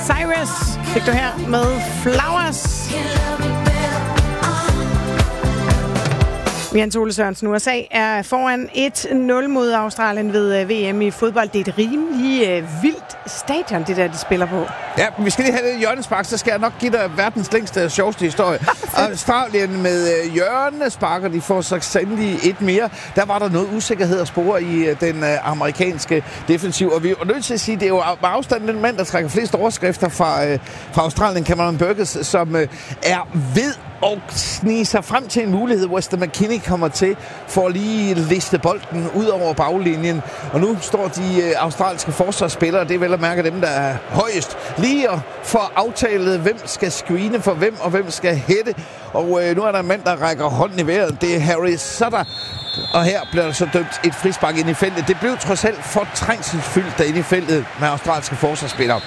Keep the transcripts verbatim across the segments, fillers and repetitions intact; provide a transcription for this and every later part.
Cyrus fik du her med Flowers. Jens Ole Sørensen, U S A er foran et nul mod Australien ved V M i fodbold. Det er et rimelig øh, vildt stadion, det der, de spiller på. Ja, vi skal lige have det hjørnespark, så skal jeg nok give dig verdens længste og sjoveste historie. Australien med øh, hjørnesparker, de får så sandelig et mere. Der var der noget usikkerhed at spore i øh, den øh, amerikanske defensiv. Og vi er nødt til at sige, det er jo med afstand den mand, der trækker flest overskrifter fra, øh, fra Australien, Cameron Burgess, som øh, er ved og snige sig frem til en mulighed. Weston McKennie kommer til for at lige liste bolden ud over baglinjen. Og nu står de øh, australske forsvarsspillere, det er vel at mærke dem, der er højest, lige at få aftalet, hvem skal screene for hvem, og hvem skal hætte. Og øh, nu er der en mand, der rækker hånden i vejret. Det er Harry Sutter. Og her bliver der så dømt et frispark ind i feltet. Det blev trods alt for trængselsfyldt derinde i feltet med australske forsvarsspillere.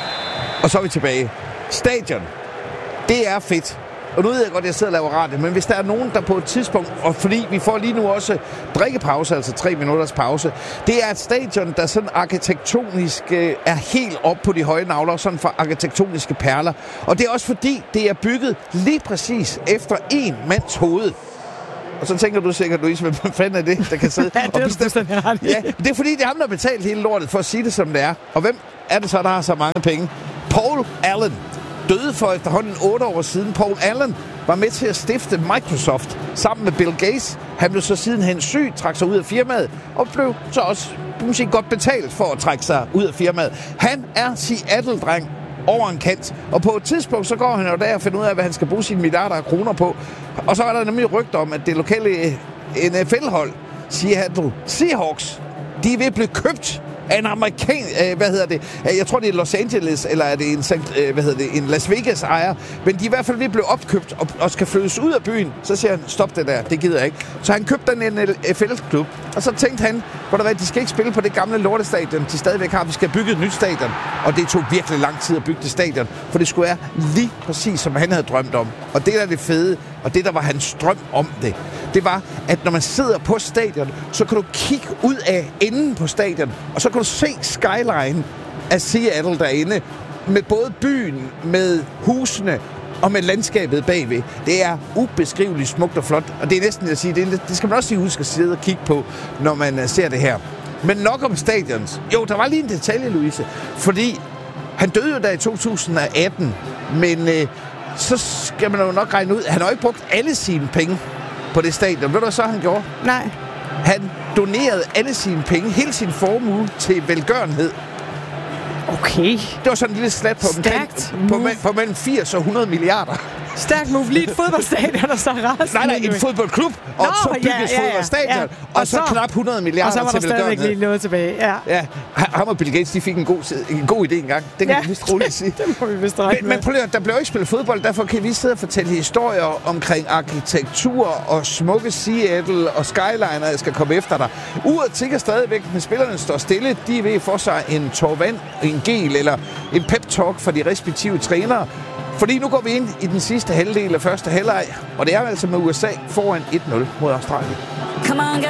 Og så er vi tilbage. Stadion. Det er fedt. Og nu ved jeg godt, at jeg sidder og laver radio, men hvis der er nogen, der på et tidspunkt, og fordi vi får lige nu også drikkepause, altså tre minutters pause, det er et stadion, der sådan arkitektonisk øh, er helt op på de høje navler, sådan for arkitektoniske perler. Og det er også fordi, det er bygget lige præcis efter en mands hoved. Og så tænker du sikkert, Louise, hvad fanden er det, der kan sidde ja, det og er bestemme? Ja, det er fordi, det er ham, der har betalt hele lortet for at sige det, som det er. Og hvem er det så, der har så mange penge? Paul Allen døde for efterhånden otte år siden. Paul Allen var med til at stifte Microsoft sammen med Bill Gates. Han blev så sidenhen syg, trak sig ud af firmaet, og blev så også måske godt betalt for at trække sig ud af firmaet. Han er Seattle-dreng over en kant, og på et tidspunkt så går han jo der og finder ud af, hvad han skal bruge sine milliarder af kroner på. Og så er der nemlig rygter om, at det lokale N F L-hold, Seattle Seahawks, de er ved at blive købt af en amerikan, øh, hvad hedder det, jeg tror det er Los Angeles, eller er det en, øh, hvad hedder det, en Las Vegas ejer, men de er i hvert fald ved at blive opkøbt og, og skal flyttes ud af byen. Så siger han, stop det der, det gider jeg ikke. Så han købte den N F L-klub, og så tænkte han, hvor der var, de skal ikke spille på det gamle lortestadion, de stadigvæk har, vi skal bygge et nyt stadion. Og det tog virkelig lang tid at bygge det stadion, for det skulle være lige præcis, som han havde drømt om. Og det der er det fede, og det der var hans drøm om det, det var, at når man sidder på stadion, så kan du kigge ud af enden på stadion, og så kan du se skyline af Seattle derinde, med både byen, med husene og med landskabet bagved. Det er ubeskriveligt smukt og flot, og det er næsten at sige, det, det skal man også lige huske at sidde og kigge på, når man ser det her. Men nok om stadions. Jo, der var lige en detalje, Louise, fordi han døde jo der i to tusind atten, men øh, så skal man jo nok regne ud, han har jo ikke brugt alle sine penge på det stadion. Ved du, hvad så han gjorde? Nej. Han donerede alle sine penge, hele sin formue, til velgørenhed. Okay. Det var sådan en lille slat på, omkring, på, på mellem firs og hundrede milliarder. Stærkt move. Lige et fodboldstadion, og så resten. Nej, nej, en fodboldklub, og Nå, så bygges ja, ja, ja, fodboldstadion, ja. Og, og så, så knap hundrede milliarder til velgørenhed. Og så var der stadigvæk lige noget tilbage, ja. Ja, ham og Bill Gates, de fik en god, en god idé engang. Det kan ja, vi vist roligt sige. Det må vi vist regne med. Men, men prøv lige, der blev ikke spillet fodbold, derfor kan vi sidde og fortælle historier omkring arkitektur og smukke Seattle og skyliner, jeg skal komme efter dig. Uret tigger stadigvæk, men spillerne står stille. De er ved at få sig en tår vand, en gel eller en pep-talk fra de respektive trænere. Fordi nu går vi ind i den sidste halvdel af første halvleg, og det er altså med U S A foran et nul mod Australien. Come on, get